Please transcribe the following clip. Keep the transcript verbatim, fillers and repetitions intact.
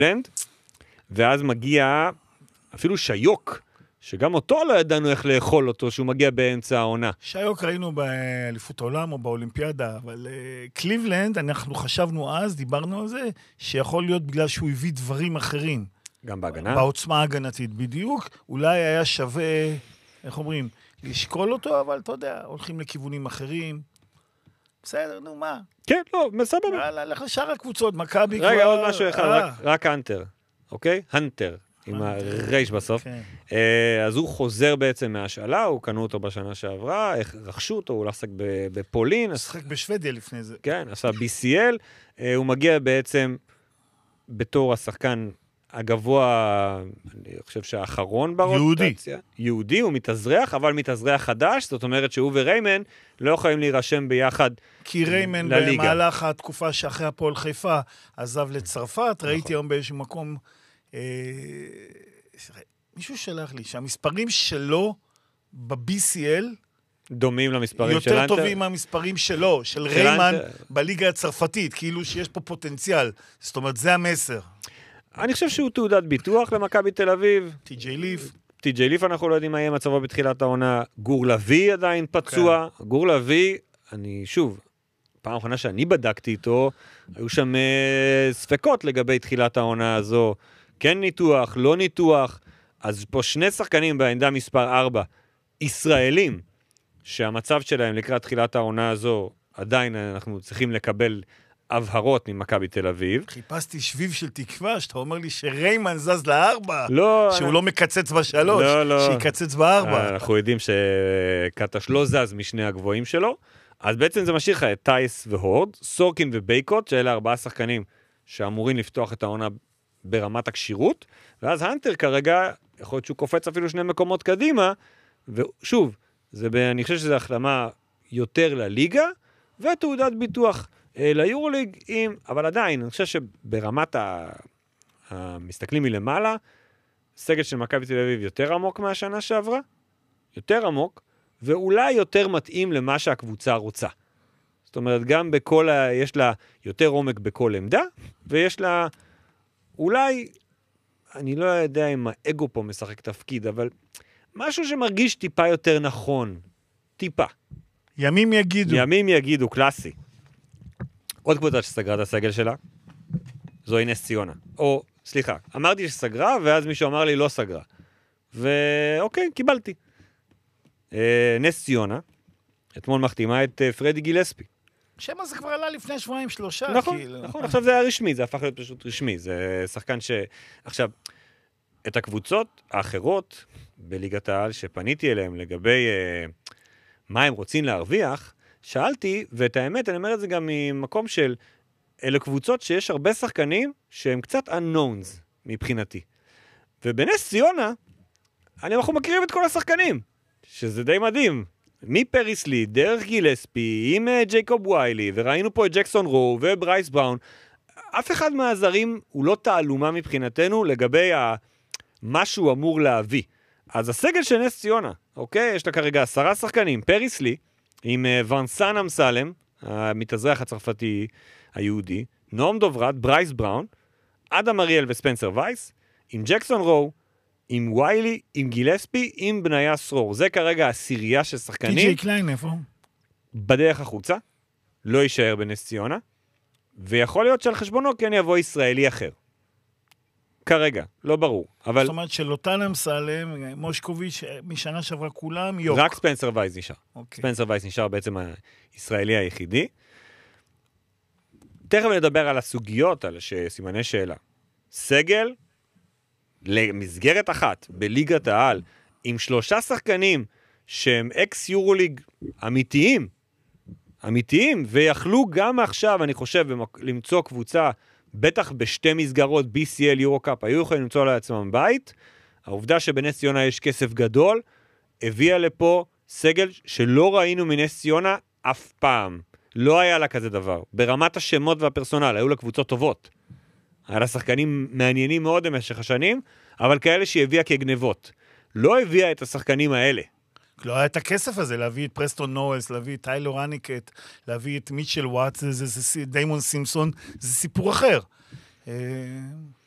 ואז מגיע אפילו שיוק, שגם אותו לא ידענו איך לאכול אותו, שהוא מגיע באמצע העונה. שיוק ראינו באליפות העולם או באולימפיאדה, אבל קליבלנד, אנחנו חשבנו אז, דיברנו על זה, שיכול להיות בגלל שהוא הביא דברים אחרים. גם בהגנה? בעוצמה ההגנתית, בדיוק. אולי היה שווה, איך אומרים, לשקול אותו, אבל אתה יודע, הולכים לכיוונים אחרים. בסדר, נו, מה? כן, לא, מסבבה. יאללה, לך לשאר הקבוצות, מכבי כבר... רגע, עוד משהו אחד, רק הנטר, אוקיי? הנטר. עם הרייש בסוף. אז הוא חוזר בעצם מהשאלה, הוא קנו אותו בשנה שעברה, רכשו אותו, הוא עסק בפולין. עסק בשוודיה לפני זה. כן, עשה בי סי אל. הוא מגיע בעצם בתור השחקן הגבוה, אני חושב שהאחרון ברוטציה. יהודי. יהודי, הוא מתאזרח, אבל מתאזרח חדש, זאת אומרת שהוא וריימן לא יכולים להירשם ביחד לליגה. כי ריימן במהלך התקופה שאחרי הפועל חיפה עזב לצרפת, ראיתי היום באיזשהו מקום... מישהו שלח לי שהמספרים שלו ב-בי סי אל דומים למספרים של יותר טובים מהמספרים שלו, של ריימן בליגה הצרפתית, כאילו שיש פה פוטנציאל. זאת אומרת, זה המסר. אני חושב שהוא תעודת ביטוח למכבי תל אביב. טי.ג'יי ליף. טי.ג'יי ליף אנחנו לא יודעים מה יהיה מצבו בתחילת העונה. גור לוי עדיין פצוע. גור לוי, אני שוב, פעם האחרונה שאני בדקתי איתו, היו שם ספקות לגבי תחילת העונה הזו. כן ניתוח, לא ניתוח, אז פה שני שחקנים בעמדה מספר ארבע, ישראלים, שהמצב שלהם לקראת תחילת העונה הזו, עדיין אנחנו צריכים לקבל הבהרות ממכבי תל אביב. חיפשתי שביב של תקווה, שאתה אומר לי שריימן זז לארבע, לא, שהוא אני... לא מקצץ בשלוש, לא, לא. שיקצץ בארבע. אנחנו יודעים שקטש לא זז משני הגבוהים שלו, אז בעצם זה משאיר לך את טייס והורד, סורקין ובייקוט, שאלה ארבעה שחקנים שאמורים לפתוח את העונה ברמת הקשירות, ואז הנטר כרגע, יכול להיות שהוא קופץ אפילו שני מקומות קדימה, ושוב, זה, אני חושב שזו החלמה יותר לליגה, ותעודת ביטוח אה, ליורוליג, עם, אבל עדיין, אני חושב שברמת ה, המסתכלים מלמעלה, סגל של מכבי תל אביב יותר עמוק מהשנה שעברה, יותר עמוק, ואולי יותר מתאים למה שהקבוצה רוצה. זאת אומרת, גם בכל ה... יש לה יותר עומק בכל עמדה, ויש לה... אולי, אני לא יודע אם האגו פה משחק תפקיד, אבל משהו שמרגיש טיפה יותר נכון. טיפה. ימים יגידו. ימים יגידו, קלאסי. עוד קבוצה שסגרה את הסגל שלה, זוהי נס ציונה. או, סליחה, אמרתי שסגרה, ואז מישהו אמר לי לא סגרה. ואוקיי, קיבלתי. אה, נס ציונה, אתמול מחתימה את אה, פרדי גילספי. שמה זה כבר עלה לפני שבועיים שלושה. נכון, כאילו. נכון, עכשיו זה היה רשמי, זה הפך להיות פשוט רשמי, זה שחקן ש... עכשיו, את הקבוצות האחרות בליגת העל שפניתי אליהם לגבי אה, מה הם רוצים להרוויח, שאלתי, ואת האמת, אני אומר את זה גם ממקום של, אלה קבוצות שיש הרבה שחקנים שהם קצת unknowns מבחינתי. ובנס ציונה, אנחנו מכירים את כל השחקנים, שזה די מדהים. מפריסלי, דרך גילספי, עם ג'ייקוב ויילי, וראינו פה את ג'קסון רו וברייס בראון, אף אחד מהזרים הוא לא תעלומה מבחינתנו לגבי ה... מה שהוא אמור להביא. אז הסגל של נס ציונה, אוקיי? יש לה כרגע עשרה שחקנים, פריסלי, עם ונסן אמסלם, המתאזרח הצרפתי היהודי, נועם דוברת, ברייס בראון, אדם אריאל וספנסר וייס, עם ג'קסון רו, עם ויילי, עם גילספי, עם בניה סרור. זה כרגע הסירייה של שחקנים. טי.ג'יי קליין, איפה? בדרך החוצה, לא יישאר בנס ציונה, ויכול להיות שעל חשבונו כן יבוא ישראלי אחר. כרגע, לא ברור. אבל... זאת אומרת שלוטן אמסלם, מושקוביץ', משנה שעברה כולם, יוק. רק ספנסר וייס נשאר. אוקיי. ספנסר וייס נשאר בעצם הישראלי היחידי. תכף נדבר על הסוגיות, על סימני שאלה. סגל, למסגרת אחת, בליגת העל, עם שלושה שחקנים שהם אקס יורוליג אמיתיים, אמיתיים, ויכלו גם עכשיו, אני חושב, למצוא קבוצה, בטח בשתי מסגרות, בי סי אל, יורו-קאפ, היו יכולים למצוא לעצמם בית. העובדה שבנס ציונה יש כסף גדול, הביאה לפה סגל שלא ראינו מנס ציונה אף פעם. לא היה לה כזה דבר. ברמת השמות והפרסונל, היו לה קבוצות טובות. היה לה שחקנים מעניינים מאוד במשך השנים, אבל כאלה שהיא הביאה כגנבות. לא הביאה את השחקנים האלה. לא היה את הכסף הזה, להביא את פרסטון נואלס, להביא את טיילור הניקט, להביא את מיטשל וואטס, זה, זה, זה, דיימון סימפסון, זה סיפור אחר.